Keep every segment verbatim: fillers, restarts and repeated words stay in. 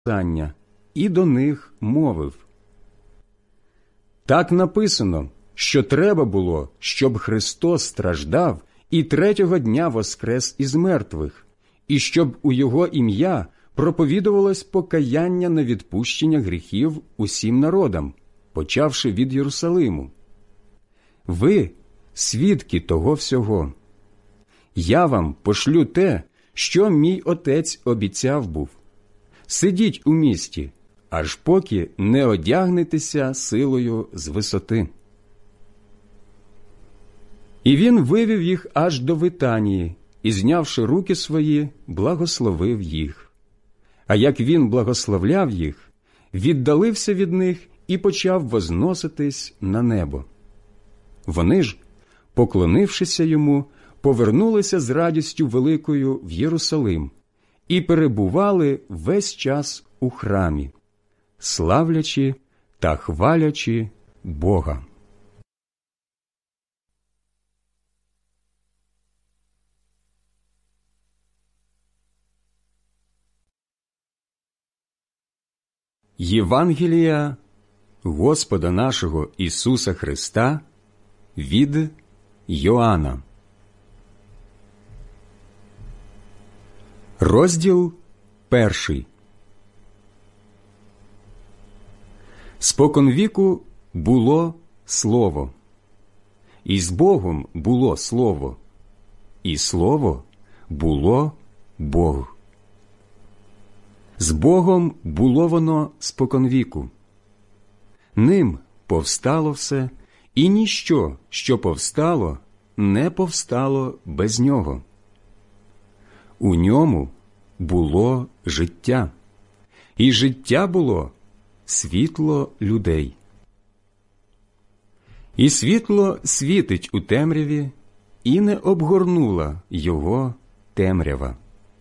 Писання і до них мовив: «Так написано, що треба було, щоб Христос страждав і третього дня воскрес із мертвих, і щоб у Його ім'я проповідувалось покаяння на відпущення гріхів усім народам, почавши від Єрусалиму. Ви – свідки того всього. Я вам пошлю те, що мій Отець обіцяв був. Сидіть у місті, аж поки не одягнетеся силою з висоти». І він вивів їх аж до Витанії, і, знявши руки свої, благословив їх. А як він благословляв їх, віддалився від них і почав возноситись на небо. Вони ж, поклонившися йому, повернулися з радістю великою в Єрусалим і перебували весь час у храмі, славлячи та хвалячи Бога. Євангелія Господа нашого Ісуса Христа від Йоанна. Розділ перший. Споконвіку було Слово, і з Богом було Слово, і Слово було Бог. З Богом було воно споконвіку. Ним повстало все, і ніщо, що повстало, не повстало без нього. У ньому було життя, і життя було світло людей. І світло світить у темряві, і не обгорнула його темрява.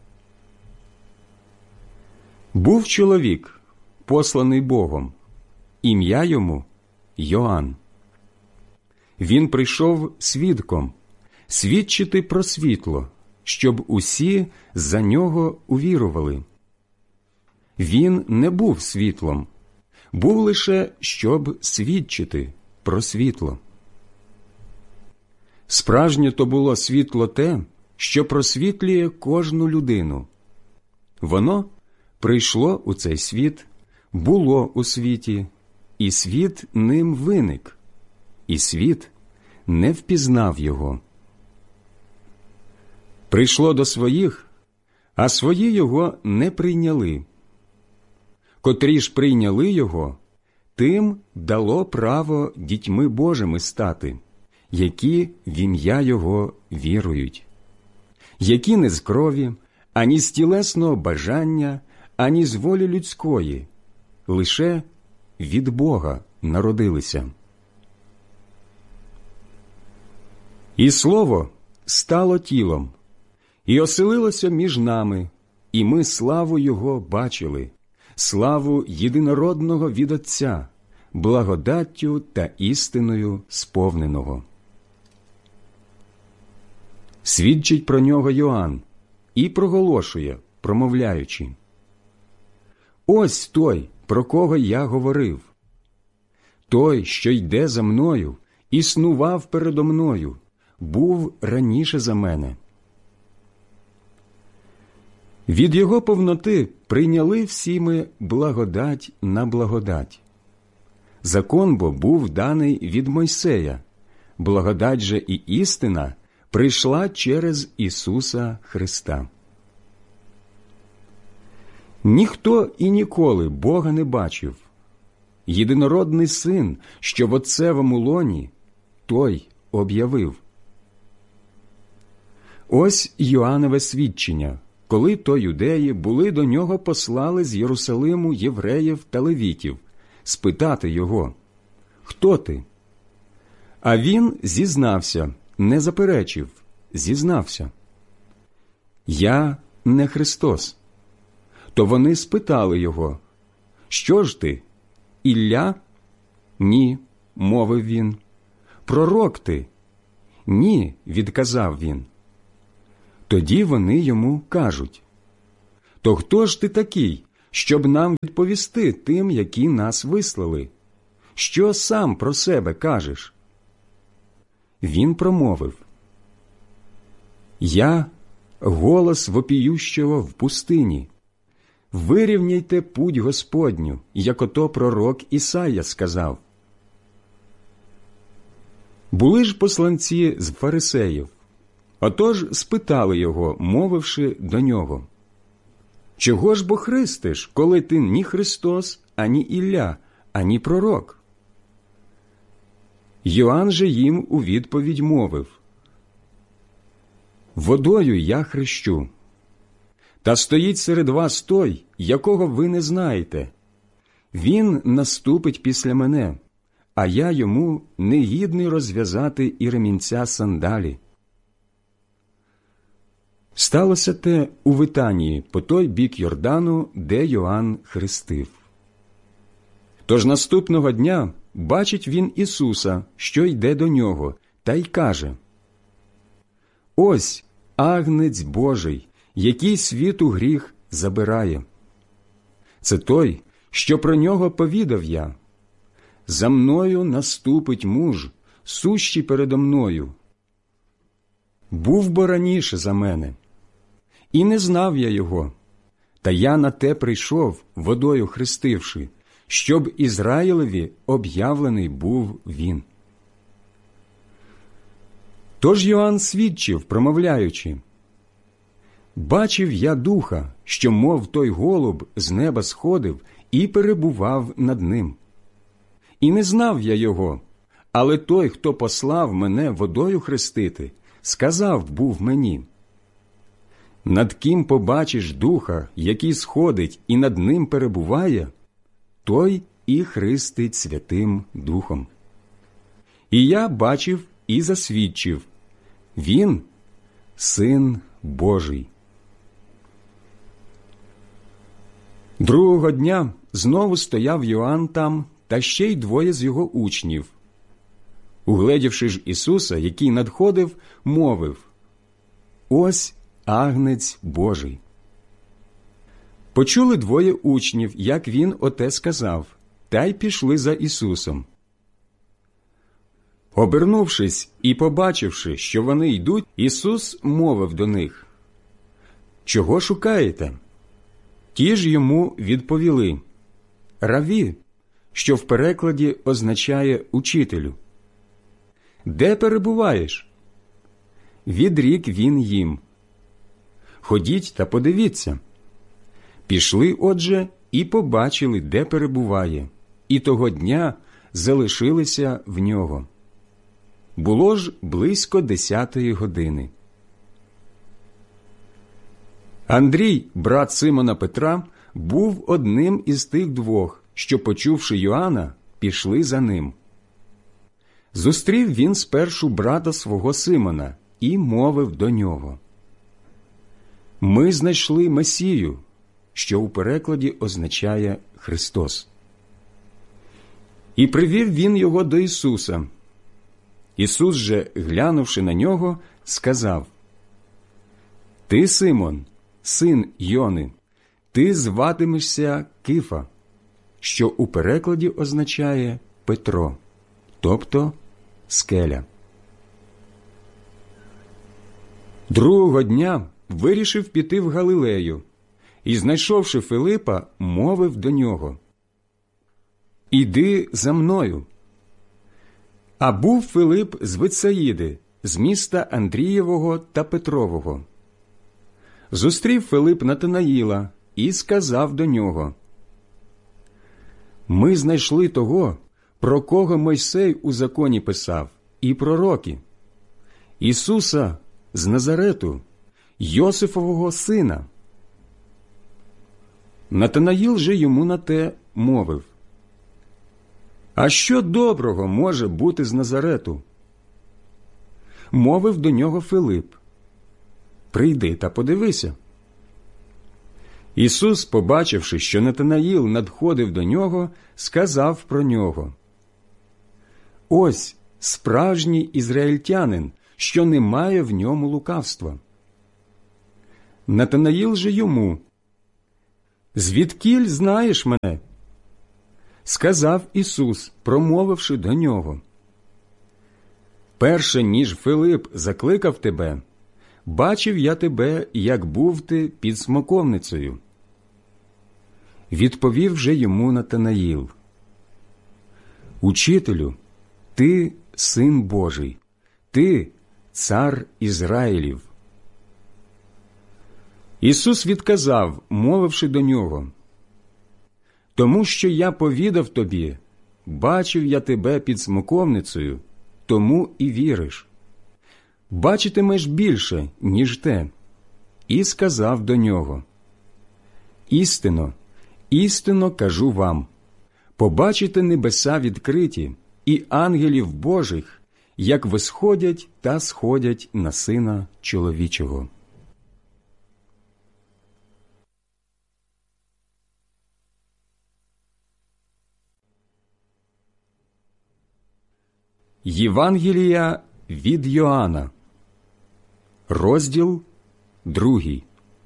Був чоловік, посланий Богом, ім'я йому Йоанн. Він прийшов свідком, свідчити про світло, щоб усі за нього увірували. Він не був світлом, був лише, щоб свідчити про світло. Справжнє то було світло те, що просвітлює кожну людину. Воно прийшло у цей світ, було у світі, і світ ним виник, і світ не впізнав його. Прийшло до своїх, а свої його не прийняли. Котрі ж прийняли його, тим дало право дітьми Божими стати, які в ім'я його вірують, які не з крові, ані з тілесного бажання, ані з волі людської, лише від Бога народилися. І Слово стало тілом, і оселилося між нами, і ми славу Його бачили, славу єдинородного від Отця, благодаттю та істиною сповненого. Свідчить про нього Йоанн і проголошує, промовляючи: «Ось той, про кого я говорив. Той, що йде за мною, існував передо мною, був раніше за мене». Від його повноти прийняли всі ми благодать на благодать. Закон бо був даний від Мойсея, благодать же і істина прийшла через Ісуса Христа. Ніхто і ніколи Бога не бачив. Єдинородний Син, що в Отцевому лоні, той об'явив. Ось Йоаннове свідчення, коли то юдеї були до нього послали з Єрусалиму євреїв та левітів, спитати його: «Хто ти?» А він зізнався, не заперечив, зізнався: «Я не Христос». То вони спитали його: «Що ж ти, Ілля?» «Ні», – мовив він. «Пророк ти?» «Ні», – відказав він. Тоді вони йому кажуть: «То хто ж ти такий, щоб нам відповісти тим, які нас вислали. Що сам про себе кажеш?» Він промовив: «Я – голос вопіющого в пустині. Вирівняйте путь Господню, як ото пророк Ісая сказав». Були ж посланці з фарисеїв. Отож спитали його, мовивши до нього: «Чого ж бо хрестиш, коли ти ні Христос, ані Ілля, ані пророк?» Йоанн же їм у відповідь мовив: «Водою я хрещу. Та стоїть серед вас той, якого ви не знаєте. Він наступить після мене, а я йому не гідний розв'язати і ремінця сандалі». Сталося те у Витанії, по той бік Йордану, де Йоанн хрестив. Тож наступного дня бачить він Ісуса, що йде до нього, та й каже: «Ось агнець Божий, який світу гріх забирає. Це той, що про нього повідав я. За мною наступить муж, сущий передо мною. Був бо раніше за мене, і не знав я його, та я на те прийшов, водою хрестивши, щоб Ізраїлеві об'явлений був він». Тож Йоанн свідчив, промовляючи: «Бачив я Духа, що, мов той голуб, з неба сходив і перебував над ним. І не знав я його, але той, хто послав мене водою хрестити, сказав був мені: над ким побачиш Духа, який сходить і над ним перебуває, той і хрестить Святим Духом. І я бачив і засвідчив: він – Син Божий». Другого дня знову стояв Йоанн там, та ще й двоє з його учнів. Угледівши ж Ісуса, який надходив, мовив: «Ось агнець Божий». Почули двоє учнів, як він оте сказав, та й пішли за Ісусом. Обернувшись і побачивши, що вони йдуть, Ісус мовив до них: «Чого шукаєте?» Ті ж йому відповіли: «Раві», що в перекладі означає «учителю». «Де перебуваєш?» Відрік він їм: «Ходіть та подивіться». Пішли, отже, і побачили, де перебуває, і того дня залишилися в нього. Було ж близько десятої години. Андрій, брат Симона Петра, був одним із тих двох, що, почувши Йоанна, пішли за ним. Зустрів він спершу брата свого Симона і мовив до нього: «Ми знайшли Месію», що у перекладі означає «Христос». І привів він його до Ісуса. Ісус же, глянувши на нього, сказав: «Ти, Симон, син Йони, ти зватимешся Кифа», що у перекладі означає «Петро», тобто «скеля». Другого дня вирішив піти в Галилею, і, знайшовши Филипа, мовив до нього: «Іди за мною». А був Филип з Витсаїди, з міста Андрієвого та Петрового. Зустрів Филип Натанаїла і сказав до нього: «Ми знайшли того, про кого Мойсей у законі писав, і пророки, Ісуса з Назарету, Йосифового сина». Натанаїл же йому на те мовив: «А що доброго може бути з Назарету?» Мовив до нього Филип: «Прийди та подивися». Ісус, побачивши, що Натанаїл надходив до нього, сказав про нього: «Ось справжній ізраїльтянин, що немає в ньому лукавства». Натанаїл же йому: Звідкіль знаєш мене? Сказав Ісус, промовивши до нього: перше, ніж Филип закликав тебе, бачив я тебе, як був ти під смоковницею. Відповів же йому Натанаїл: Учителю, ти Син Божий, ти цар Ізраїлів. Ісус відказав, мовивши до нього: тому що я повідав тобі, бачив я тебе під смоковницею, тому і віриш. Бачитимеш більше, ніж те. І сказав до нього: істинно, істинно кажу вам, побачите небеса відкриті і ангелів Божих, як восходять та сходять на Сина Чоловічого. Євангелія від Йоанна, розділ другий.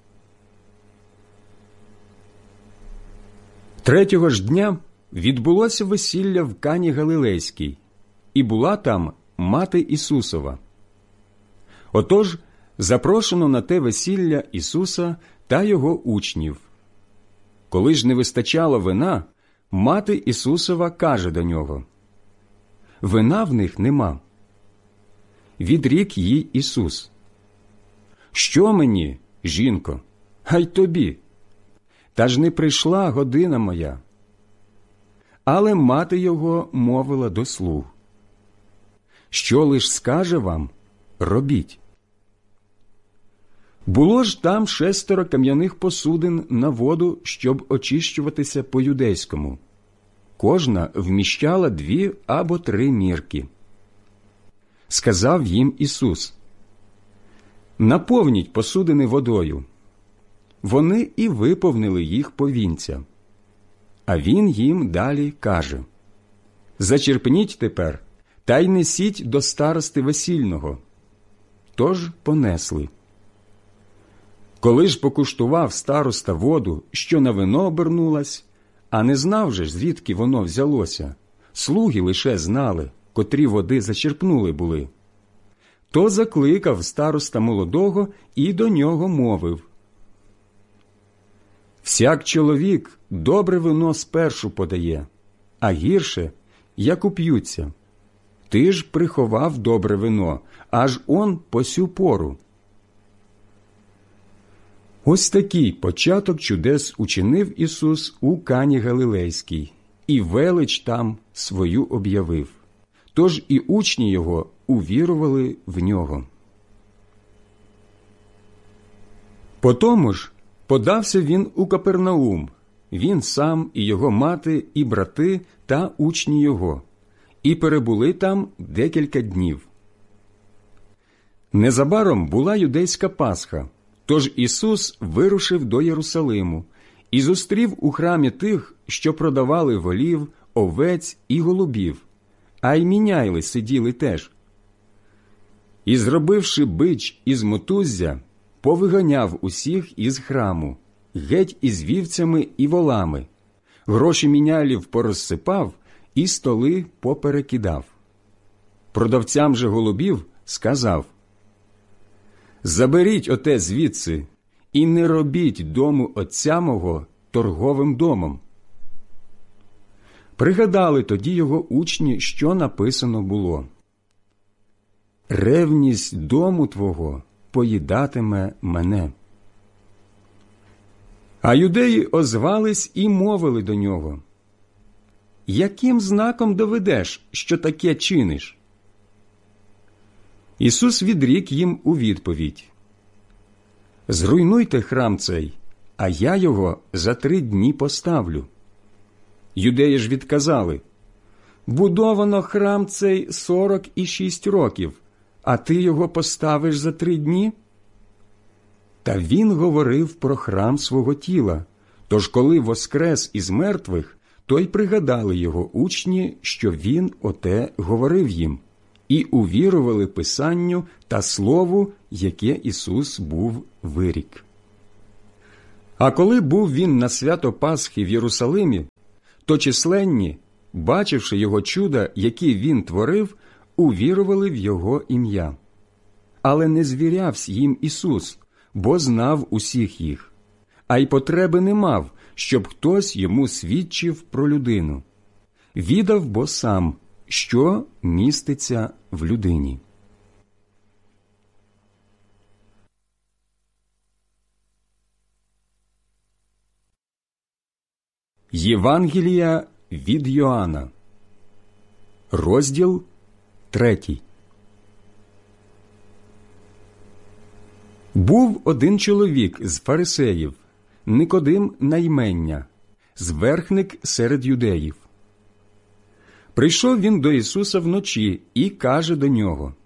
Третього ж дня відбулося весілля в Кані Галилейській, і була там мати Ісусова. Отож, запрошено на те весілля Ісуса та його учнів. Коли ж не вистачало вина, мати Ісусова каже до нього: вина в них нема. Відрік їй Ісус: що мені, жінко, а й тобі? Та ж не прийшла година моя. Але мати його мовила до слуг: що лиш скаже вам, робіть. Було ж там шестеро кам'яних посудин на воду, щоб очищуватися по-юдейському. Кожна вміщала дві або три мірки. Сказав їм Ісус: наповніть посудини водою. Вони і виповнили їх повінця. А він їм далі каже: зачерпніть тепер, та й несіть до старости весільного. Тож понесли. Коли ж покуштував староста воду, що на вино обернулась, а не знав же, звідки воно взялося, слуги лише знали, котрі води зачерпнули були, то закликав староста молодого і до нього мовив: всяк чоловік добре вино спершу подає, а гірше, як уп'ються. Ти ж приховав добре вино, аж он по сю пору. Ось такий початок чудес учинив Ісус у Кані Галилейській, і велич там свою об'явив. Тож і учні Його увірували в Нього. Потому ж подався він у Капернаум, він сам і його мати, і брати, та учні його, і перебули там декілька днів. Незабаром була юдейська Пасха, тож Ісус вирушив до Єрусалиму і зустрів у храмі тих, що продавали волів, овець і голубів, а й міняйли сиділи теж. І, зробивши бич із мотуззя, повиганяв усіх із храму, геть із вівцями і волами, гроші мінялів порозсипав і столи поперекидав. Продавцям же голубів сказав: заберіть оте звідси і не робіть дому отця мого торговим домом. Пригадали тоді його учні, що написано було: ревність дому твого поїдатиме мене. А юдеї озвались і мовили до нього: яким знаком доведеш, що таке чиниш? Ісус відрік їм у відповідь: зруйнуйте храм цей, а я його за три дні поставлю. Юдеї ж відказали: будовано храм цей сорок і шість років, а ти його поставиш за три дні? Та він говорив про храм свого тіла, тож коли воскрес із мертвих, то й пригадали його учні, що він оте говорив їм, і увірували Писанню та Слову, яке Ісус був вирік. А коли був він на свято Пасхи в Єрусалимі, то численні, бачивши його чуда, які він творив, увірували в його ім'я. Але не звірявсь їм Ісус, бо знав усіх їх, а й потреби не мав, щоб хтось йому свідчив про людину. Відав бо сам, що міститься в людині. Євангелія від Йоанна, розділ третій. Був один чоловік з фарисеїв, Никодим на ймення, зверхник серед юдеїв. Прийшов він до Ісуса вночі і каже до нього: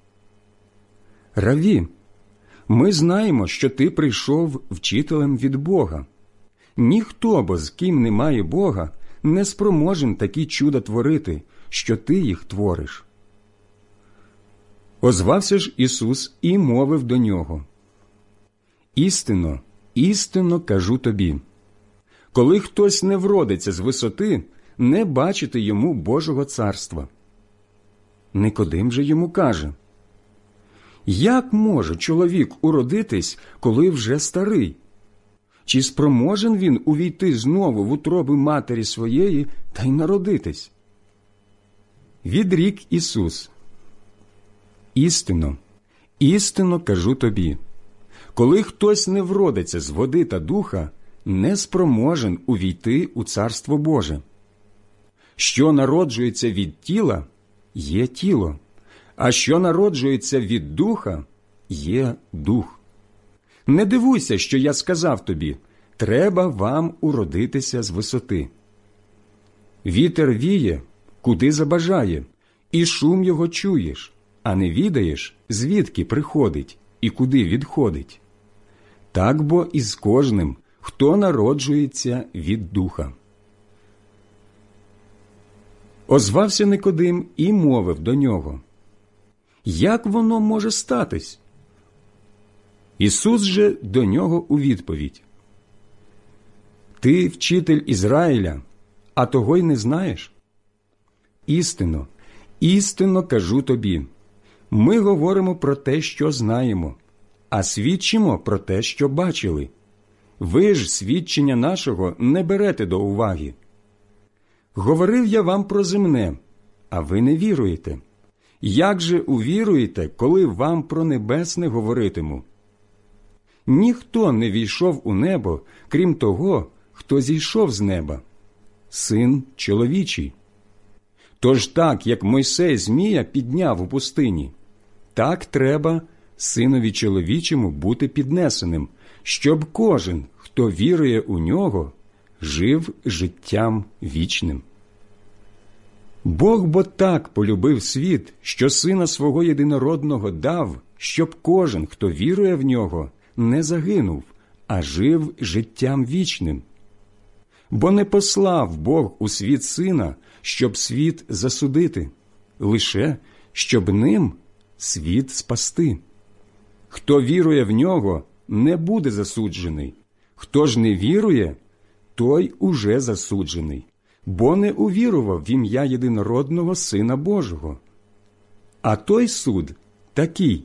«Раві, ми знаємо, що ти прийшов вчителем від Бога. Ніхто, бо з ким немає Бога, не спроможен такі чуда творити, що ти їх твориш». Озвався ж Ісус і мовив до нього: «Істинно, істинно кажу тобі, коли хтось не вродиться з висоти, не бачити йому Божого царства». Никодим же йому каже: «Як може чоловік уродитись, коли вже старий? Чи спроможен він увійти знову в утроби матері своєї та й народитись?» Відрік Ісус: «Істинно, істинно кажу тобі, коли хтось не вродиться з води та духа, не спроможен увійти у Царство Боже. Що народжується від тіла, є тіло, а що народжується від духа, є дух. Не дивуйся, що я сказав тобі: треба вам уродитися з висоти. Вітер віє, куди забажає, і шум його чуєш, а не відаєш, звідки приходить і куди відходить. Так бо і з кожним, хто народжується від духа». Озвався Никодим і мовив до нього: «Як воно може статись?» Ісус же до нього у відповідь: «Ти вчитель Ізраїля, а того й не знаєш? Істинно, істинно кажу тобі, ми говоримо про те, що знаємо, а свідчимо про те, що бачили. Ви ж свідчення нашого не берете до уваги. Говорив я вам про земне, а ви не віруєте. Як же увіруєте, коли вам про небесне говоритиму? Ніхто не війшов у небо, крім того, хто зійшов з неба – Син чоловічий. Тож так, як Мойсей Змія підняв у пустині, так треба Синові чоловічому бути піднесеним, щоб кожен, хто вірує у нього, жив життям вічним. Бог бо так полюбив світ, що Сина Свого єдинородного дав, щоб кожен, хто вірує в нього, не загинув, а жив життям вічним. Бо не послав Бог у світ Сина, щоб світ засудити, лише щоб ним світ спасти. Хто вірує в нього, не буде засуджений. Хто ж не вірує, той уже засуджений, бо не увірував в ім'я єдинородного Сина Божого. А той суд такий: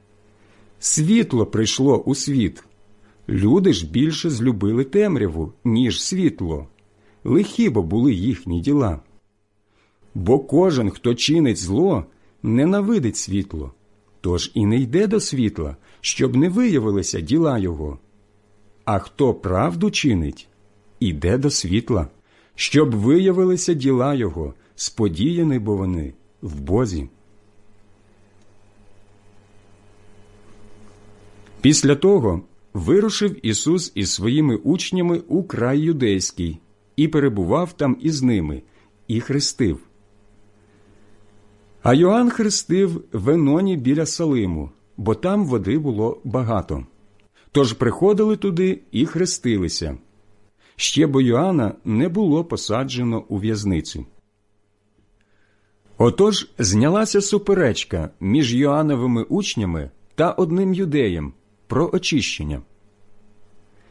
світло прийшло у світ, люди ж більше злюбили темряву, ніж світло, лихі бо були їхні діла. Бо кожен, хто чинить зло, ненавидить світло, тож і не йде до світла, щоб не виявилися діла його. А хто правду чинить, іде до світла, щоб виявилися діла його, сподіяні бо вони в Бозі. Після того вирушив Ісус із своїми учнями у край юдейський і перебував там із ними, і хрестив. А Йоанн хрестив в Еноні біля Салиму, бо там води було багато. Тож приходили туди і хрестилися. Ще бо Йоанна не було посаджено у в'язницю. Отож знялася суперечка між Йоанновими учнями та одним юдеєм про очищення.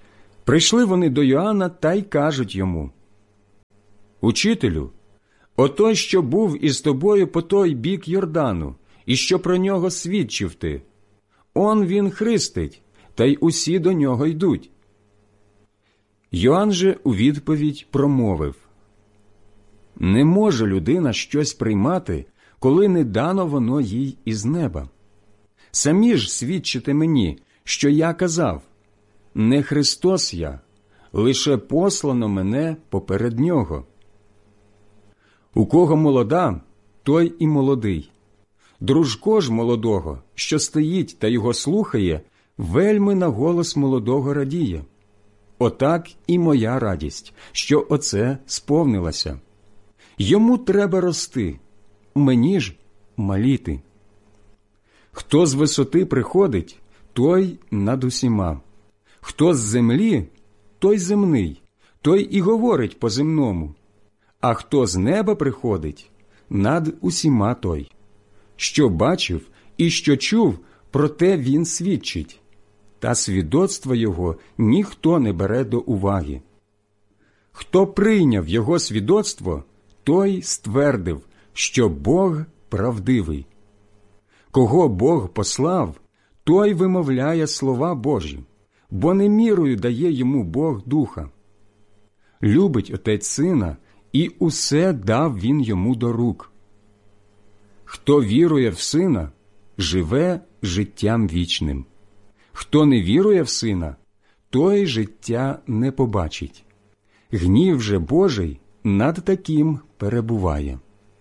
Прийшли вони до Йоанна та й кажуть йому: «Учителю, отой, що був із тобою по той бік Йордану, і що про нього свідчив ти, он він хрестить, та й усі до нього йдуть». Йоанн же у відповідь промовив: «Не може людина щось приймати, коли не дано воно їй із неба. Самі ж свідчите мені, що я казав: не Христос я, лише послано мене поперед нього. У кого молода, той і молодий. Дружко ж молодого, що стоїть та його слухає, вельми на голос молодого радіє. Отак і моя радість, що оце сповнилося. Йому треба рости, мені ж маліти. Хто з висоти приходить, той над усіма. Хто з землі, той земний, той і говорить по-земному. А хто з неба приходить, над усіма той. Що бачив і що чув, про те він свідчить, та свідоцтва його ніхто не бере до уваги. Хто прийняв його свідоцтво, той ствердив, що Бог правдивий. Кого Бог послав, той вимовляє слова Божі, бо не мірою дає йому Бог духа. Любить Отець Сина, і усе дав він йому до рук. Хто вірує в Сина, живе життям вічним. Хто не вірує в Сина, той життя не побачить. Гнів же Божий над таким перебуває».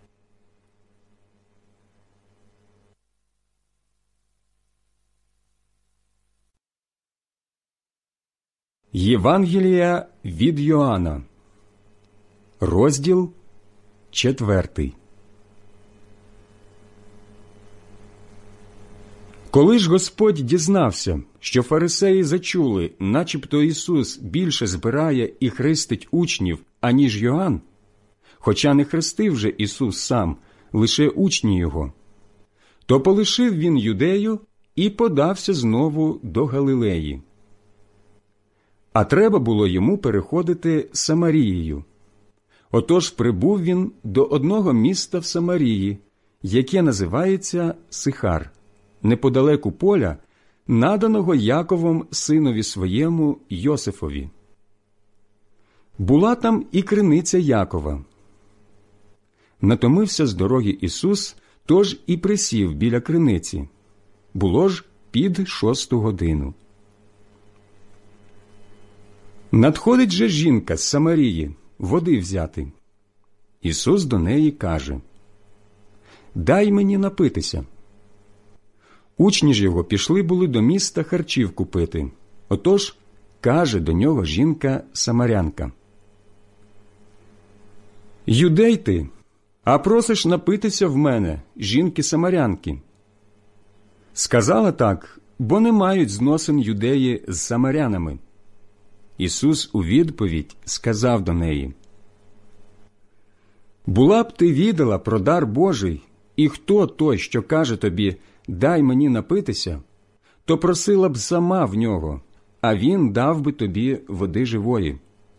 Євангелія від Йоанна, розділ четвертий. Коли ж Господь дізнався, що фарисеї зачули, начебто Ісус більше збирає і хрестить учнів, аніж Йоанн, хоча не хрестив же Ісус сам, лише учні Його, то полишив Він Юдею і подався знову до Галилеї. А треба було йому переходити Самарією. Отож прибув він до одного міста в Самарії, яке називається Сихар, неподалеку поля, наданого Яковом синові своєму Йосифові. Була там і криниця Якова. Натомився з дороги Ісус, тож і присів біля криниці. Було ж під шосту годину. Надходить же жінка з Самарії води взяти. Ісус до неї каже: «Дай мені напитися». Учні ж його пішли були до міста харчів купити. Отож каже до нього жінка-самарянка: «Юдей ти, а просиш напитися в мене, жінки-самарянки». Сказала так, бо не мають зносин юдеї з самарянами. Ісус у відповідь сказав до неї: «Була б ти відала про дар Божий, і хто той, що каже тобі: дай мені напитися, то просила б сама в нього, а він дав би тобі води живої».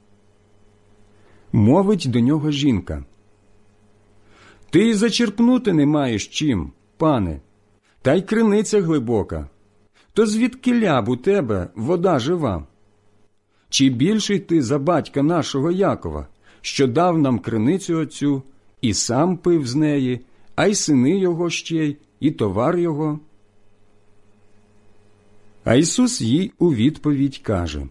Мовить до нього жінка: «Ти й зачерпнути не маєш чим, пане, та й криниця глибока. То звідкіля б у тебе вода жива? Чи більший ти за батька нашого Якова, що дав нам криницю оцю, і сам пив з неї, а й сини його ще й, і товар його?» А Ісус їй у відповідь каже: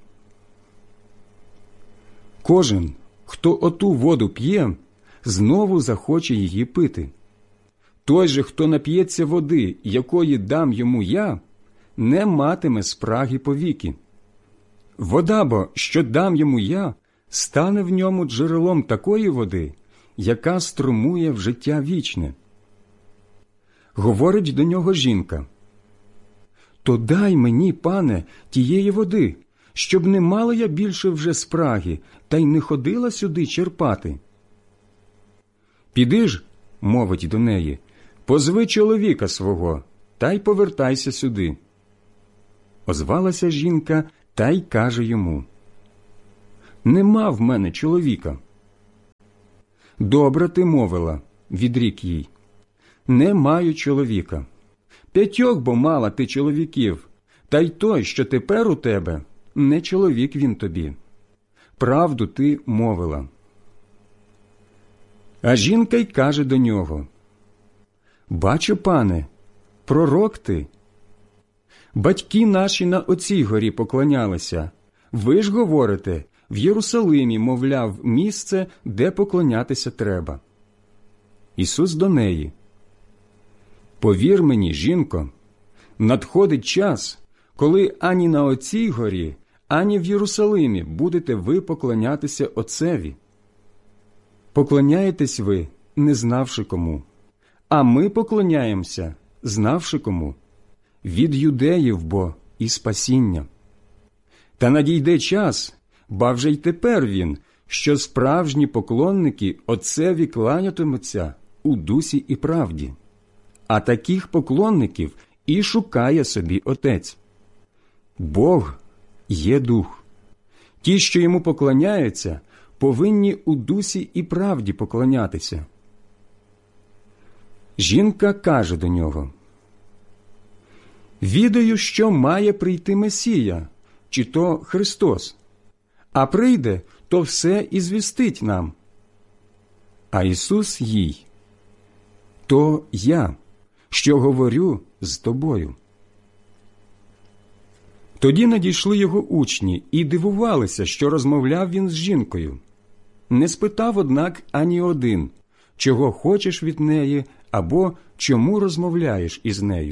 «Кожен, хто оту воду п'є, знову захоче її пити. Той же, хто нап'ється води, якої дам йому я, не матиме спраги повіки. Вода бо, що дам йому я, стане в ньому джерелом такої води, яка струмує в життя вічне». Говорить до нього жінка: «То дай мені, пане, тієї води, щоб не мала я більше вже спраги, та й не ходила сюди черпати». «Піди ж, – мовить до неї, – позви чоловіка свого, та й повертайся сюди». Озвалася жінка та й каже йому: Нема в мене чоловіка. Добре ти мовила, відрік їй. Не маю чоловіка. П'ятьох бо мала ти чоловіків, та й той, що тепер у тебе, не чоловік він тобі. Правду ти мовила. А жінка й каже до нього: Бачу, пане, пророк ти. Батьки наші на оцій горі поклонялися. Ви ж говорите, в Єрусалимі, мовляв, місце, де поклонятися треба. Ісус до неї: Повір мені, жінко, надходить час, коли ані на оцій горі, ані в Єрусалимі будете ви поклонятися Отцеві. Поклоняєтесь ви, не знавши кому, а ми поклоняємося, знавши кому. Від юдеїв бо і спасіння. Та надійде час, ба вже й тепер він, що справжні поклонники Отцеві кланятимуться у дусі і правді. А таких поклонників і шукає собі Отець. Бог є Дух. Ті, що йому поклоняються, повинні у дусі і правді поклонятися. Жінка каже до нього: Відаю, що має прийти Месія, чи то Христос. А прийде, то все і звістить нам. А Ісус їй: То я, що говорю з тобою. Тоді надійшли його учні і дивувалися, що розмовляв він з жінкою. Не спитав, однак, ані один, чого хочеш від неї, або чому розмовляєш із нею.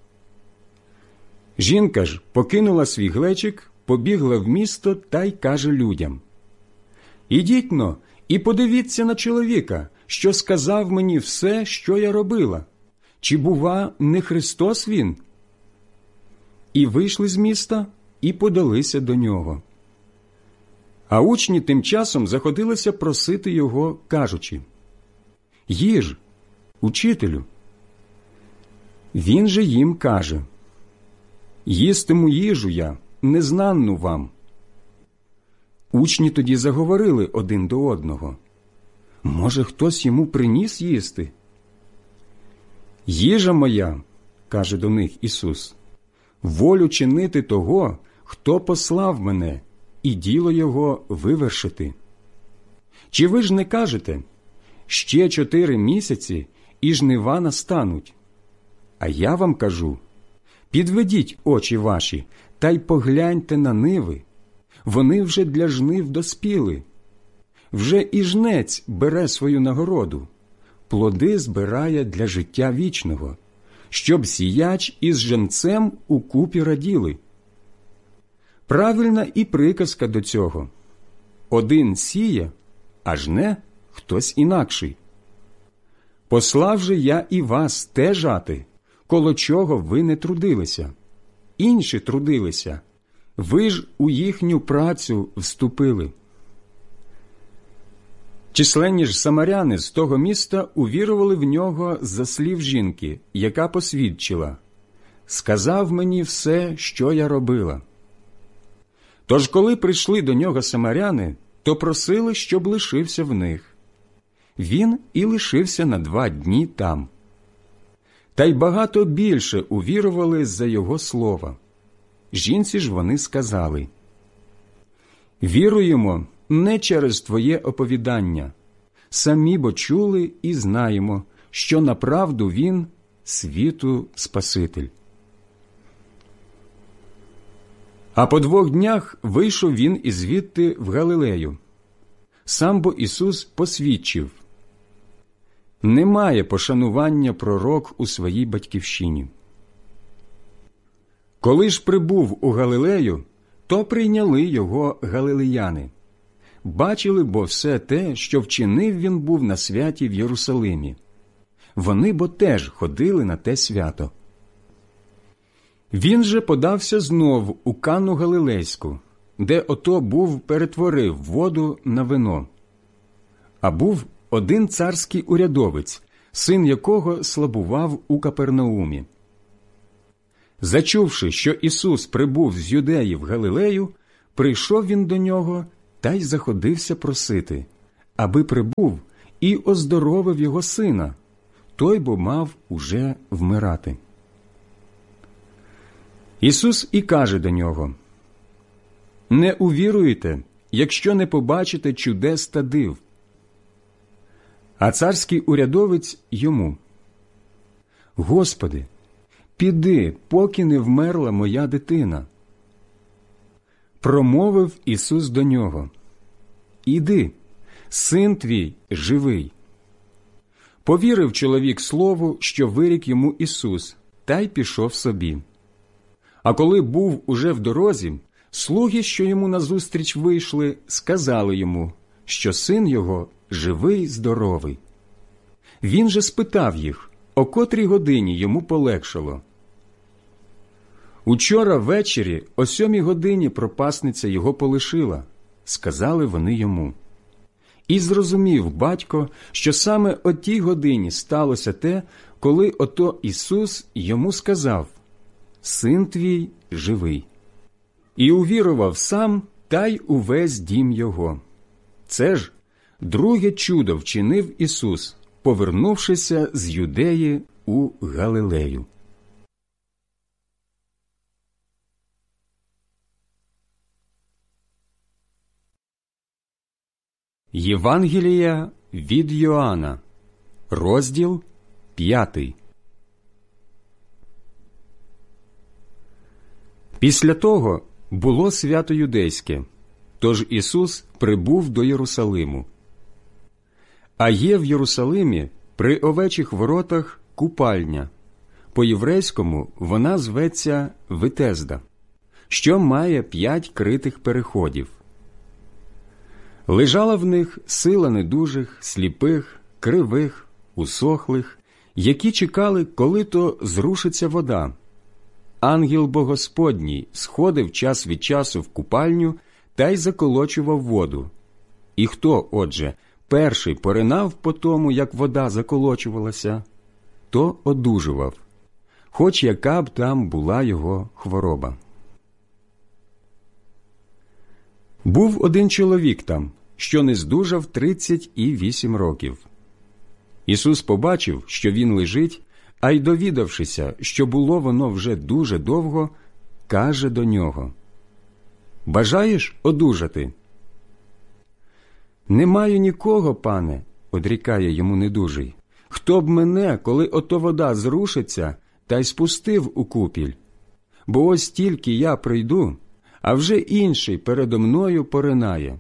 Жінка ж покинула свій глечик, побігла в місто та й каже людям: «Ідіть-но і подивіться на чоловіка, що сказав мені все, що я робила. Чи, бува, не Христос він?» І вийшли з міста і подалися до нього. А учні тим часом заходилися просити його, кажучи: «Їж, учителю». Він же їм каже: «Їстиму їжу я, незнанну вам». Учні тоді заговорили один до одного: «Може, хтось йому приніс їсти?» «Їжа моя, – каже до них Ісус, – волю чинити того, хто послав мене, і діло його вивершити. Чи ви ж не кажете: ще чотири місяці, і жнива настануть? А я вам кажу: підведіть очі ваші та й погляньте на ниви, вони вже для жнив доспіли. Вже і жнець бере свою нагороду, плоди збирає для життя вічного, щоб сіяч із женцем укупі раділи. Правильна і приказка до цього: один сіє, а жне хтось інакший. Послав же я і вас те жати, коло чого ви не трудилися. Інші трудилися, ви ж у їхню працю вступили». Численні ж самаряни з того міста увірували в нього за слів жінки, яка посвідчила: «Сказав мені все, що я робила». Тож, коли прийшли до нього самаряни, то просили, щоб лишився в них. Він і лишився на два дні там. Та й багато більше увірували за його слова. Жінці ж вони сказали: «Віруємо не через твоє оповідання. Самі бо чули і знаємо, що направду він – світу Спаситель». А по двох днях вийшов він ізвідти в Галилею. Сам бо Ісус посвідчив: «Немає пошанування пророк у своїй батьківщині». Коли ж прибув у Галилею, то прийняли його галилеяни. Бачили бо все те, що вчинив він був на святі в Єрусалимі. Вони бо теж ходили на те свято. Він же подався знов у Кану Галилейську, де ото був перетворив воду на вино. А був один царський урядовець, син якого слабував у Капернаумі. Зачувши, що Ісус прибув з Юдеї в Галилею, прийшов він до нього та й заходився просити, аби прибув і оздоровив його сина, той бо мав уже вмирати. Ісус і каже до нього: «Не увіруєте, якщо не побачите чудес та див». А царський урядовець йому: «Господи, піди, поки не вмерла моя дитина». Промовив Ісус до нього: «Іди, син твій живий». Повірив чоловік слову, що вирік йому Ісус, та й пішов собі. А коли був уже в дорозі, слуги, що йому назустріч вийшли, сказали йому, що син його живий, здоровий. Він же спитав їх, о котрій годині йому полегшало. «Учора ввечері о сьомій годині пропасниця його полишила», – сказали вони йому. І зрозумів батько, що саме о тій годині сталося те, коли ото Ісус йому сказав: «Син твій живий». І увірував сам, та й увесь дім його. Це ж друге чудо вчинив Ісус, повернувшися з Юдеї у Галилею. Євангелія від Йоанна, розділ п'ятий. Після того було свято юдейське, тож Ісус прибув до Єрусалиму. А є в Єрусалимі при овечих воротах купальня. По-єврейському вона зветься Витезда, що має п'ять критих переходів. Лежала в них сила недужих, сліпих, кривих, усохлих, які чекали, коли то зрушиться вода. Ангел Богосподній сходив час від часу в купальню та й заколочував воду. І хто, отже, перший поринав по тому, як вода заколочувалася, то одужував, хоч яка б там була його хвороба. Був один чоловік там, що не здужав тридцять і вісім років. Ісус побачив, що він лежить, а й довідавшися, що було воно вже дуже довго, каже до нього: «Бажаєш одужати?» «Не маю нікого, пане», – одрікає йому недужий, «хто б мене, коли ото вода зрушиться, та й спустив у купіль? Бо ось тільки я прийду, а вже інший передо мною поринає».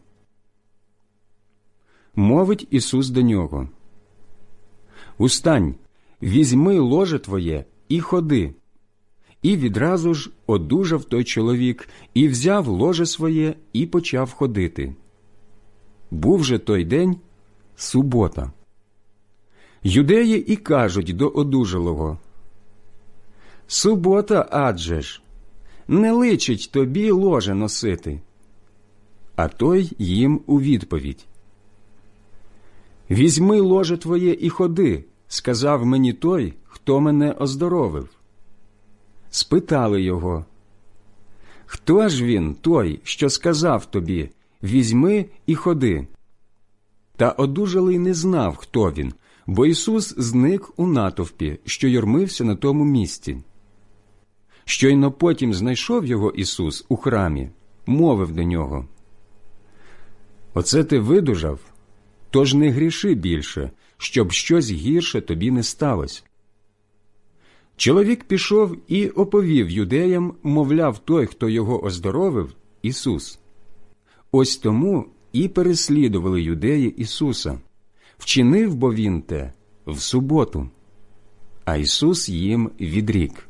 Мовить Ісус до нього: «Устань, візьми ложе твоє і ходи». І відразу ж одужав той чоловік, і взяв ложе своє, і почав ходити. Був же той день субота. Юдеї і кажуть до одужалого: «Субота адже ж, не личить тобі ложе носити». А той їм у відповідь: «Візьми ложе твоє і ходи», – сказав мені той, хто мене оздоровив. Спитали його: «Хто ж він, той, що сказав тобі: візьми і ходи?» Та одужалий не знав, хто він, бо Ісус зник у натовпі, що юрмився на тому місці. Щойно потім знайшов його Ісус у храмі, мовив до нього: «Оце ти видужав? Тож не гріши більше, щоб щось гірше тобі не сталося». Чоловік пішов і оповів юдеям, мовляв, той, хто його оздоровив, Ісус. Ось тому і переслідували юдеї Ісуса. Вчинив бо він те в суботу. А Ісус їм відрік: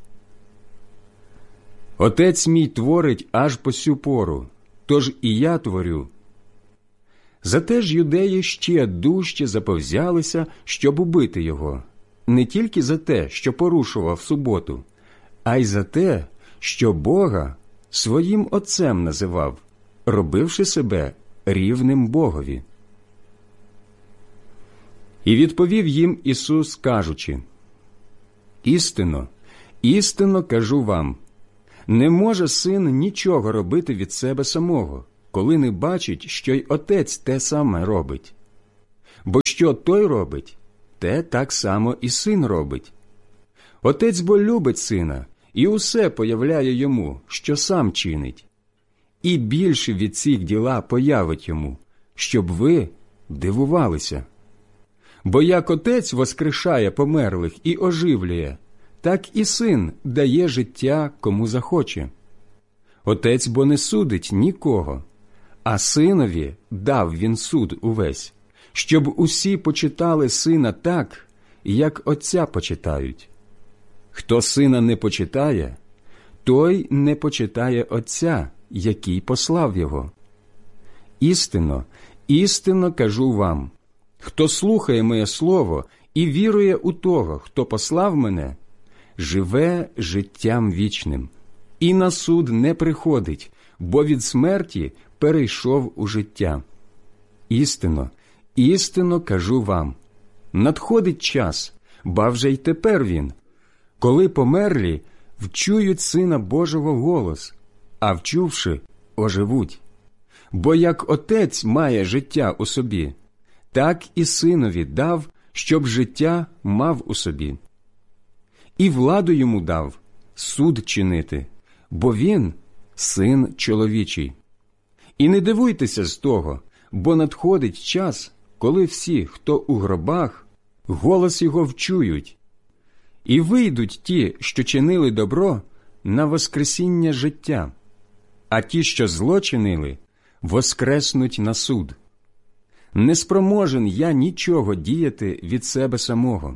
«Отець мій творить аж по сю пору, тож і я творю». Зате ж юдеї ще дужче заповзялися, щоб убити його, не тільки за те, що порушував суботу, а й за те, що Бога своїм Отцем називав, робивши себе рівним Богові. І відповів їм Ісус, кажучи: «Істинно, істинно кажу вам, не може син нічого робити від себе самого, коли не бачить, що й Отець те саме робить. Бо що той робить, те так само і Син робить. Отець бо любить Сина і усе появляє йому, що сам чинить. І більше від цих діла появить йому, щоб ви дивувалися. Бо як Отець воскрешає померлих і оживлює, так і Син дає життя, кому захоче. Отець бо не судить нікого, а Синові дав він суд увесь, щоб усі почитали Сина так, як Отця почитають. Хто Сина не почитає, той не почитає Отця, який послав його. Істинно, істинно кажу вам, хто слухає моє слово і вірує у того, хто послав мене, живе життям вічним, і на суд не приходить, бо від смерті перейшов у життя. Істинно, істинно кажу вам, надходить час, ба вже й тепер він, коли померлі вчують Сина Божого голос, а вчувши, оживуть. Бо як Отець має життя у собі, так і Синові дав, щоб життя мав у собі. І владу йому дав суд чинити, бо він – Син чоловічий. І не дивуйтеся з того, бо надходить час, коли всі, хто у гробах, голос його вчують. І вийдуть ті, що чинили добро, на воскресіння життя, а ті, що зло чинили, воскреснуть на суд. Не спроможен я нічого діяти від себе самого.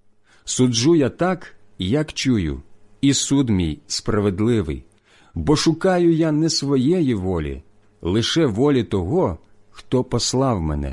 Суджу я так, як чую, і суд мій справедливий, бо шукаю я не своєї волі, лише волі того, хто послав мене.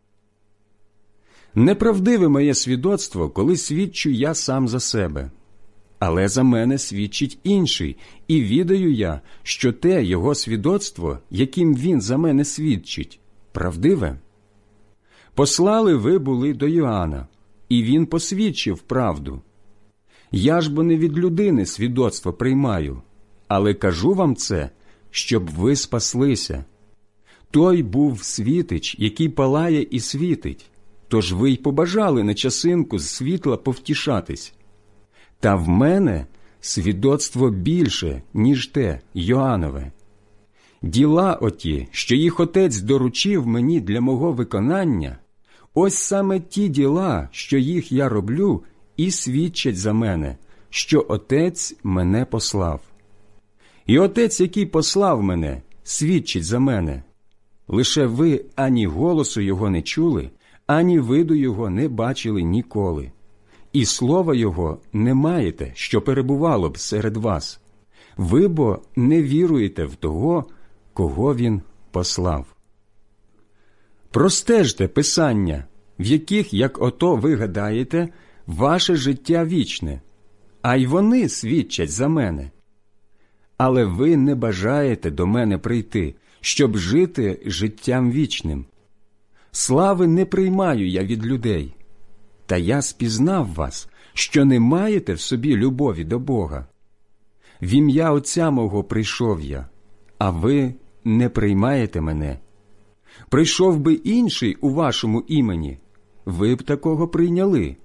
Неправдиве моє свідоцтво, коли свідчу я сам за себе. Але за мене свідчить інший, і відаю я, що те його свідоцтво, яким він за мене свідчить, правдиве. Послали ви були до Йоанна, і він посвідчив правду. Я ж бо не від людини свідоцтво приймаю, але кажу вам це, щоб ви спаслися. Той був світич, який палає і світить, тож ви й побажали на часинку з світла повтішатись. Та в мене свідоцтво більше, ніж те Йоаннове. Діла оті, що їх Отець доручив мені для мого виконання, ось саме ті діла, що їх я роблю, і свідчать за мене, що Отець мене послав. І Отець, який послав мене, свідчить за мене. Лише ви ані голосу його не чули, ані виду його не бачили ніколи. І слова його не маєте, що перебувало б серед вас. Ви бо не віруєте в того, кого він послав. Простежте Писання, в яких, як ото ви гадаєте, ваше життя вічне, а й вони свідчать за мене. Але ви не бажаєте до мене прийти, щоб жити життям вічним. Слави не приймаю я від людей, та я спізнав вас, що не маєте в собі любові до Бога. В ім'я Отця мого прийшов я, а ви не приймаєте мене. Прийшов би інший у вашому імені, ви б такого прийняли.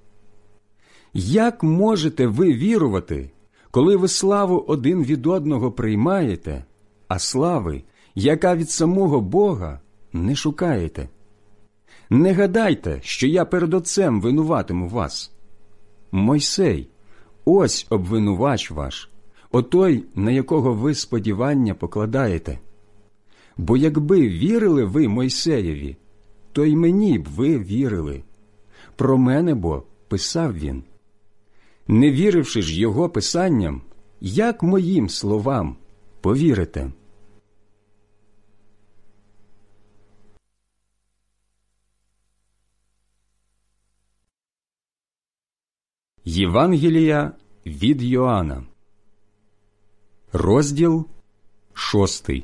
Як можете ви вірувати, коли ви славу один від одного приймаєте, а слави, яка від самого Бога, не шукаєте? Не гадайте, що я перед Отцем винуватиму вас. Мойсей, ось обвинувач ваш, отой, на якого ви сподівання покладаєте. Бо якби вірили ви Мойсеєві, то й мені б ви вірили. Про мене бо писав він. Не віривши ж його писанням, як моїм словам повірите? Євангелія від Йоанна, розділ шостий.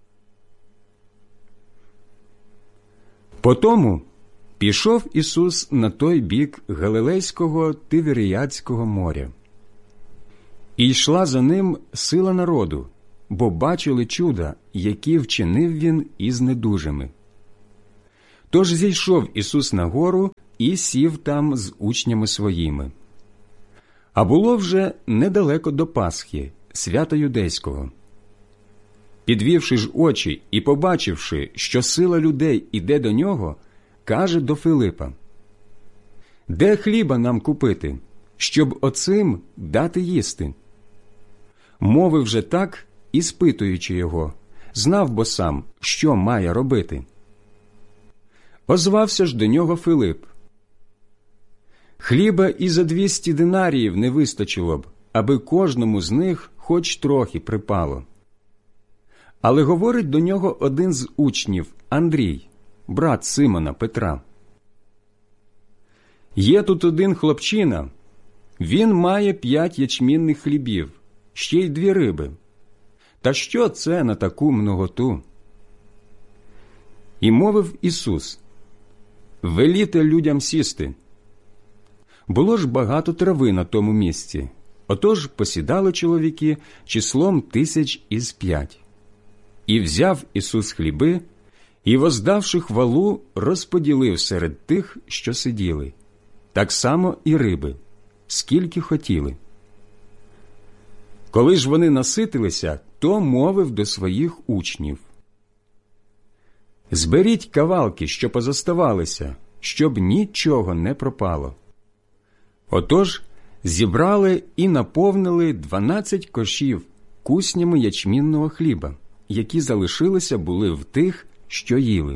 Потому пішов Ісус на той бік Галилейського Тиверіадського моря. І йшла за ним сила народу, бо бачили чуда, які вчинив він із недужими. Тож зійшов Ісус на гору і сів там з учнями своїми. А було вже недалеко до Пасхи, свята юдейського. Підвівши ж очі і побачивши, що сила людей іде до нього, каже до Филипа: «Де хліба нам купити, щоб оцим дати їсти?» Мовив же так, іспитуючи його, знав бо сам, що має робити. Озвався ж до нього Филип: «Хліба і за двісті динаріїв не вистачило б, аби кожному з них хоч трохи припало». Але говорить до нього один з учнів, Андрій, брат Симона Петра: «Є тут один хлопчина, він має п'ять ячмінних хлібів, ще й дві риби. Та що це на таку многоту?» І мовив Ісус: «Веліте людям сісти». Було ж багато трави на тому місці, отож посідали чоловіки числом тисяч із п'ять. І взяв Ісус хліби, і, воздавши хвалу, розподілив серед тих, що сиділи, так само і риби, скільки хотіли. Коли ж вони наситилися, то мовив до своїх учнів: «Зберіть кавалки, що позоставалися, щоб нічого не пропало». Отож зібрали і наповнили дванадцять кошів куснями ячмінного хліба, які залишилися були в тих, що їли.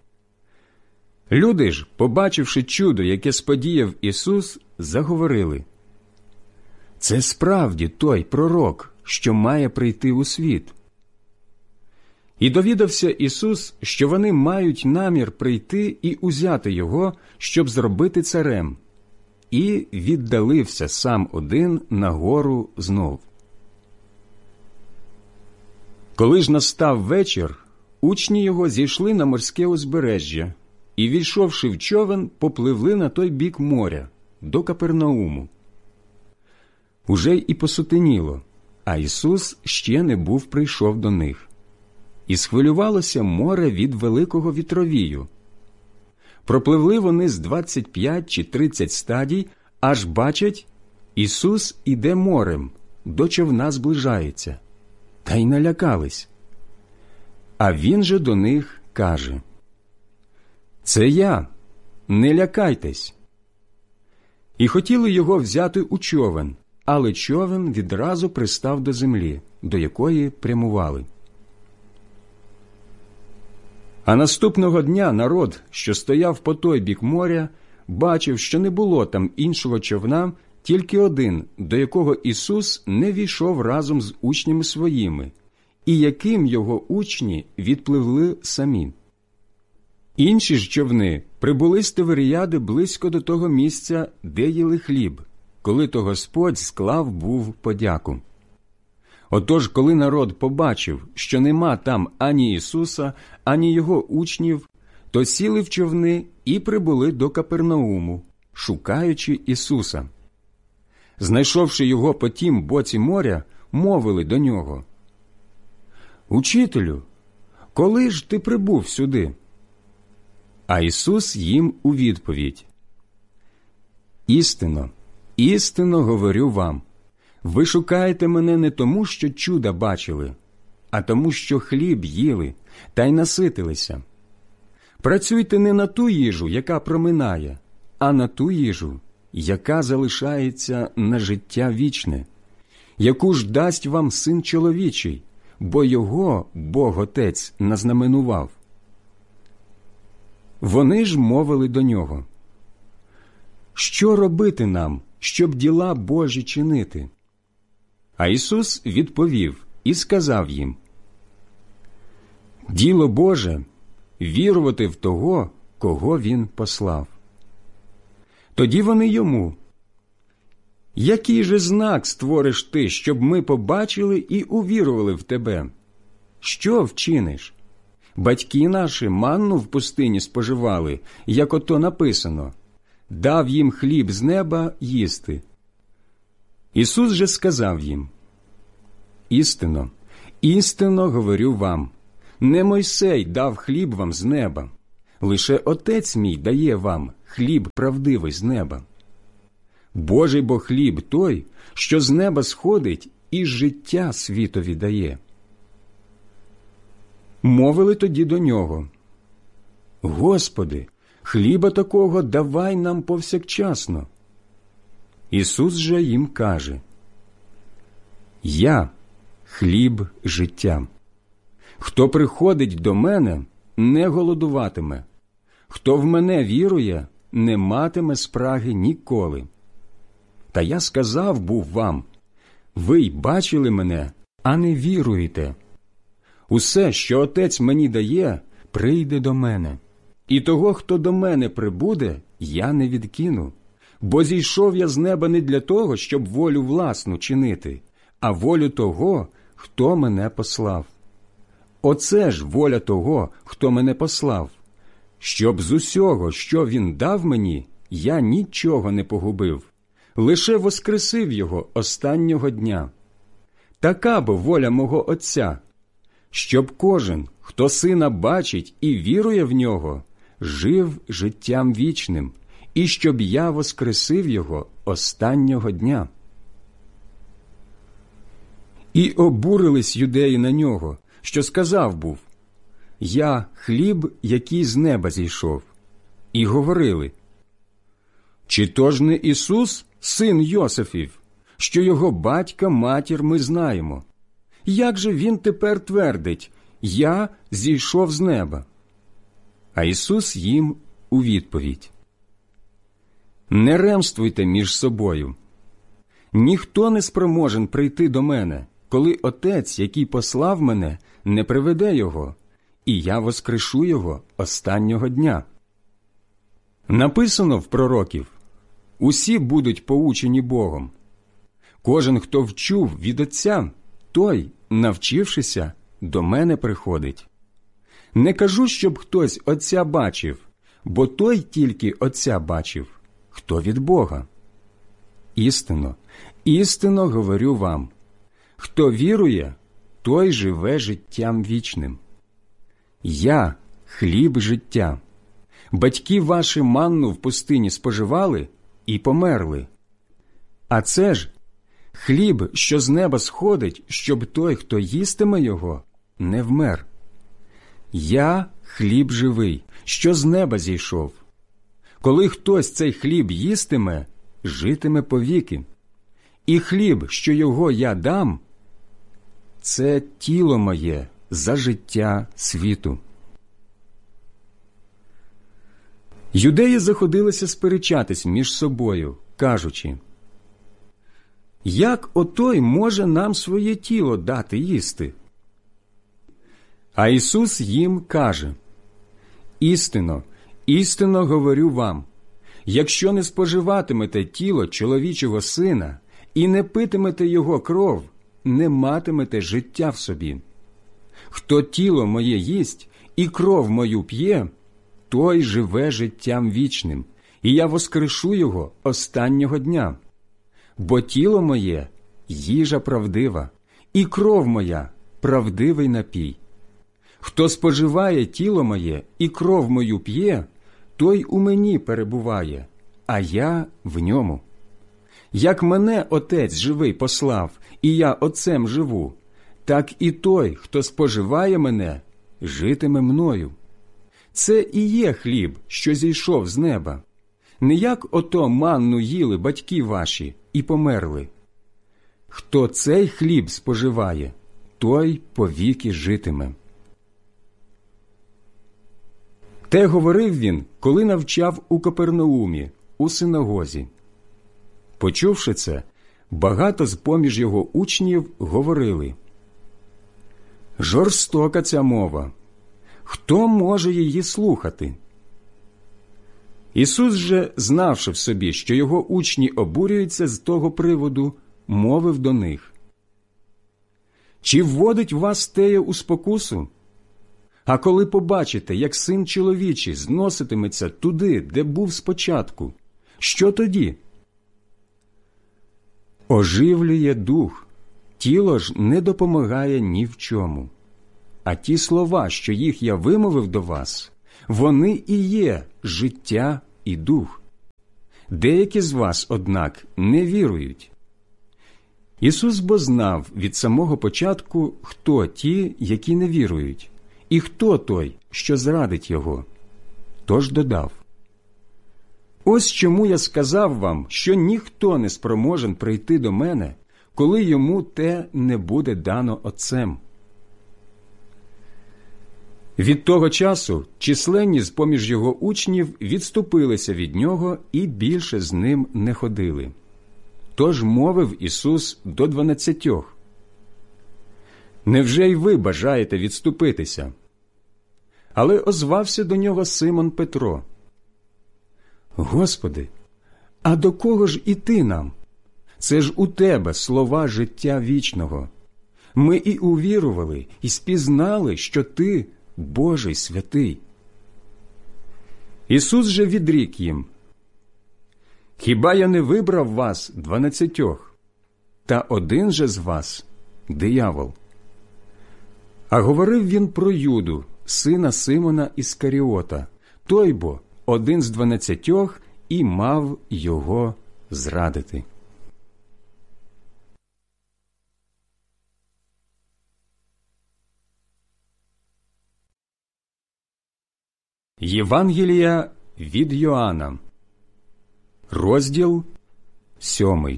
Люди ж, побачивши чудо, яке сподіяв Ісус, заговорили: «Це справді той пророк, що має прийти у світ». І довідався Ісус, що вони мають намір прийти і узяти його, щоб зробити царем, і віддалився сам один на гору знов. Коли ж настав вечір, учні його зійшли на морське узбережжя і, війшовши в човен, попливли на той бік моря, до Капернауму. Уже й і посутеніло, а Ісус ще не був прийшов до них. І схвилювалося море від великого вітровію. Пропливли вони з двадцять п'ять чи тридцять стадій, аж бачать, Ісус іде морем, до човна зближається. Та й налякались. А він же до них каже: «Це я, не лякайтесь». І хотіли його взяти у човен, але човен відразу пристав до землі, до якої прямували. А наступного дня народ, що стояв по той бік моря, бачив, що не було там іншого човна, тільки один, до якого Ісус не війшов разом з учнями своїми, і яким його учні відпливли самі. Інші ж човни прибули з Тиверіади близько до того місця, де їли хліб, коли то Господь склав був подяку. Отож, коли народ побачив, що нема там ані Ісуса, ані його учнів, то сіли в човни і прибули до Капернауму, шукаючи Ісуса. Знайшовши його по тім боці моря, мовили до нього: «Учителю, коли ж ти прибув сюди?» А Ісус їм у відповідь: «Істинно, істинно говорю вам, ви шукаєте мене не тому, що чуда бачили, а тому, що хліб їли та й наситилися. Працюйте не на ту їжу, яка проминає, а на ту їжу, яка залишається на життя вічне, яку ж дасть вам Син чоловічий, бо його Бог Отець назнаменував». Вони ж мовили до нього: «Що робити нам, щоб діла Божі чинити?» А Ісус відповів і сказав їм: «Діло Боже – вірувати в того, кого Він послав». Тоді вони йому: «Який же знак створиш ти, щоб ми побачили і увірували в тебе? Що вчиниш? Батьки наші манну в пустині споживали, як ото написано: дав їм хліб з неба їсти». Ісус же сказав їм: «Істинно, істинно говорю вам, Не Мойсей дав хліб вам з неба, лише Отець мій дає вам хліб правдивий з неба. Божий бо хліб той, що з неба сходить і життя світові дає. Мовили тоді до нього: Господи, хліба такого давай нам повсякчасно. Ісус же їм каже: Я – хліб життя. Хто приходить до мене, не голодуватиме. Хто в мене вірує, не матиме спраги ніколи. Та я сказав був вам: ви й бачили мене, а не віруєте. Усе, що Отець мені дає, прийде до мене. І того, хто до мене прибуде, я не відкину. Бо зійшов я з неба не для того, щоб волю власну чинити, а волю того, хто мене послав. Оце ж воля того, хто мене послав, щоб з усього, що він дав мені, я нічого не погубив, лише воскресив його останнього дня. Така бо воля мого Отця, щоб кожен, хто Сина бачить і вірує в нього, жив життям вічним, і щоб я воскресив його останнього дня. І обурились юдеї на нього, що сказав був: Я – хліб, який з неба зійшов. І говорили: Чи то ж не Ісус, син Йосифів, що його батька, матір ми знаємо? Як же він тепер твердить: Я зійшов з неба? А Ісус їм у відповідь: Не ремствуйте між собою. Ніхто не спроможен прийти до мене, коли Отець, який послав мене, не приведе його, і я воскрешу його останнього дня. Написано в пророків: усі будуть поучені Богом. Кожен, хто вчув від Отця, той, навчившися, до мене приходить. Не кажу, щоб хтось Отця бачив, бо той тільки Отця бачив, хто від Бога. Істинно, істинно говорю вам: хто вірує, той живе життям вічним. Я – хліб життя. Батьки ваші манну в пустині споживали і померли. А це ж хліб, що з неба сходить, щоб той, хто їстиме його, не вмер. Я – хліб живий, що з неба зійшов. Коли хтось цей хліб їстиме, житиме повіки. І хліб, що його я дам, це тіло моє за життя світу. Юдеї заходилися сперечатись між собою, кажучи: Як отой може нам своє тіло дати їсти? А Ісус їм каже: Істинно, істинно говорю вам, якщо не споживатимете тіло чоловічого Сина і не питимете його кров, не матимете життя в собі. Хто тіло моє їсть і кров мою п'є, той живе життям вічним, і я воскрешу його останнього дня. Бо тіло моє – їжа правдива, і кров моя – правдивий напій. Хто споживає тіло моє і кров мою п'є, той у мені перебуває, а я в ньому. Як мене Отець живий послав, і я Отцем живу, так і той, хто споживає мене, житиме мною. Це і є хліб, що зійшов з неба. Не як ото манну їли батьки ваші і померли. Хто цей хліб споживає, той повіки житиме. Те говорив він, коли навчав у Капернаумі, у синагозі. Почувши це, багато з-поміж його учнів говорили: «Жорстока ця мова! Хто може її слухати?» Ісус же, знавши в собі, що його учні обурюються з того приводу, мовив до них: «Чи вводить вас теє у спокусу? А коли побачите, як Син чоловічий зноситиметься туди, де був спочатку, що тоді? Оживлює дух, тіло ж не допомагає ні в чому. а ті слова, що їх я вимовив до вас, вони і є життя і дух. Деякі з вас, однак, не вірують». Ісус бо знав від самого початку, хто ті, які не вірують, і хто той, що зрадить Його. Тож додав: «Ось чому я сказав вам, що ніхто не спроможен прийти до мене, коли йому те не буде дано Отцем». Від того часу численні з-поміж його учнів відступилися від нього і більше з ним не ходили. Тож мовив Ісус до дванадцятьох: «Невже й ви бажаєте відступитися?» Але озвався до нього Симон Петро: «Господи, а до кого ж іти нам? Це ж у Тебе слова життя вічного. Ми і увірували, і спізнали, що Ти – Божий святий». Ісус же відрік їм: «Хіба я не вибрав вас дванадцятьох? Та один же з вас – диявол». А говорив він про Юду, сина Симона Іскаріота, той бо один з дванадцятьох і мав його зрадити. Євангелія від Йоанна, розділ сьомий.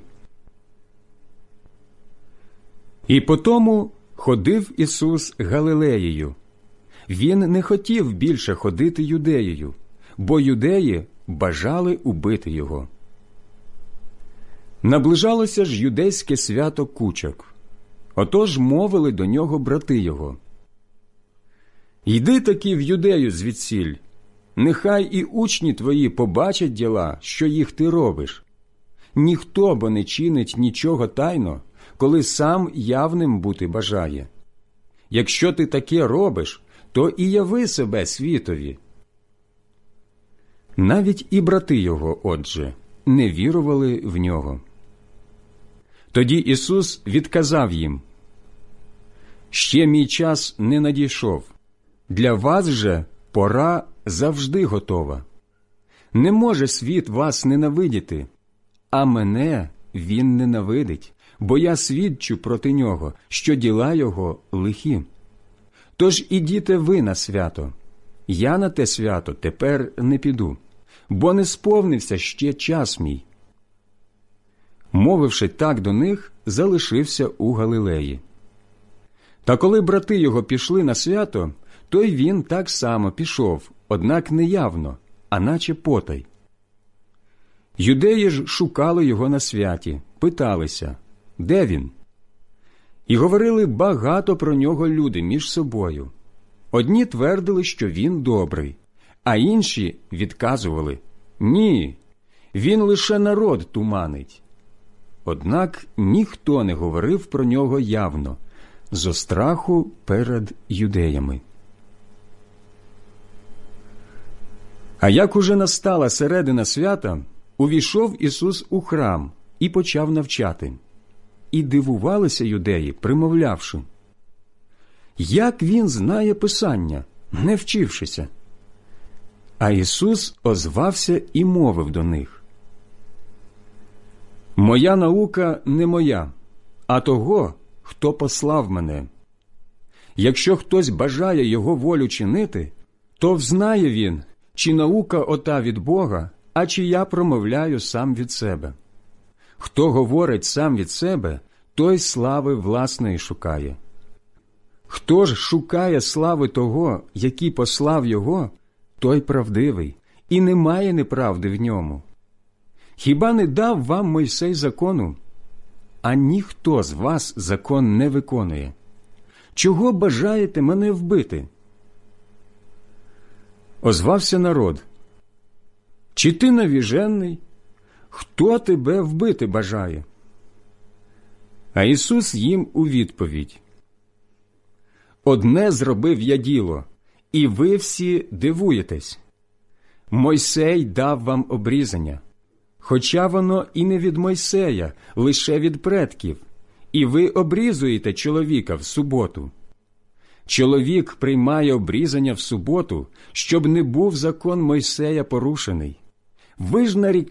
І потому ходив Ісус Галилеєю. Він не хотів більше ходити Юдеєю, бо юдеї бажали убити Його. Наближалося ж юдейське свято Кучок. Отож мовили до нього брати Його: «Йди таки в Юдею звідсіль, нехай і учні твої побачать діла, що їх ти робиш. Ніхто бо не чинить нічого тайно, коли сам явним бути бажає. Якщо ти таке робиш, то і яви себе світові». Навіть і брати його, отже, не вірували в нього. Тоді Ісус відказав їм: «Ще мій час не надійшов. Для вас же пора завжди готова. Не може світ вас ненавидіти, а мене він ненавидить, бо я свідчу проти нього, що діла його лихі. Тож ідіте ви на свято. Я на те свято тепер не піду, бо не сповнився ще час мій». Мовивши так до них, залишився у Галилеї. Та коли брати його пішли на свято, то й він так само пішов, однак не явно, а наче потай. Юдеї ж шукали його на святі, питалися: де він? І говорили багато про нього люди між собою. Одні твердили, що він добрий, а інші відказували: ні, він лише народ туманить. Однак ніхто не говорив про нього явно, зо страху перед юдеями. А як уже настала середина свята, увійшов Ісус у храм і почав навчати. І дивувалися юдеї, примовлявши: як він знає Писання, не вчившися? А Ісус озвався і мовив до них: моя наука не моя, а того, хто послав мене. Якщо хтось бажає його волю чинити, то взнає він, чи наука ота від Бога, а чи я промовляю сам від себе. Хто говорить сам від себе, той слави власної шукає. Хто ж шукає слави того, який послав його, той правдивий, і немає неправди в ньому. Хіба не дав вам Мойсей закону? А ніхто з вас закон не виконує. Чого бажаєте мене вбити? Озвався народ: чи ти навіжений? Хто тебе вбити бажає? А Ісус їм у відповідь: одне зробив я діло, і ви всі дивуєтесь. Мойсей дав вам обрізання, хоча воно і не від Мойсея, лише від предків, і ви обрізуєте чоловіка в суботу. Чоловік приймає обрізання в суботу, щоб не був закон Мойсея порушений. Ви ж нарікаєте